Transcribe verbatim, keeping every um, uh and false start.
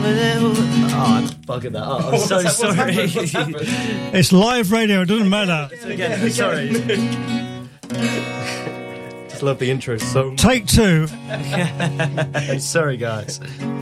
a little... Oh, I'm bugging that up. I'm What's so that- what's sorry. happened? What's happened? It's live radio, it doesn't matter. Again, sorry. Just love the intro so much. Take two. Sorry, guys.